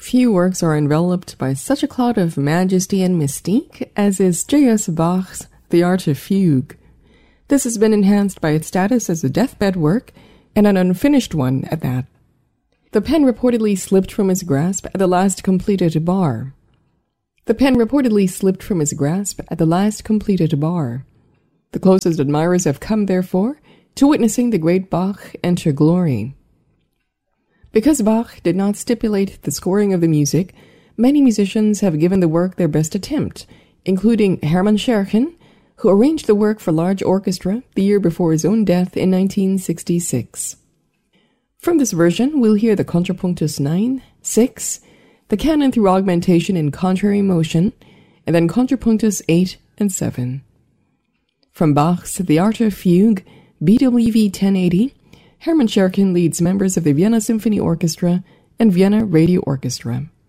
Few works are enveloped by such a cloud of majesty and mystique as is J.S. Bach's The Art of Fugue. This has been enhanced by its status as a deathbed work, and an unfinished one at that. The pen reportedly slipped from his grasp at the last completed bar. The closest admirers have come, therefore, to witnessing the great Bach enter glory. Because Bach did not stipulate the scoring of the music, many musicians have given the work their best attempt, including Hermann Scherchen, who arranged the work for large orchestra the year before his own death in 1966. From this version, we'll hear the Contrapunctus 9, 6, the canon through augmentation in contrary motion, and then Contrapunctus 8 and 7. From Bach's The Art of Fugue, BWV 1080, Hermann Scherchen leads members of the Vienna Symphony Orchestra and Vienna Radio Orchestra.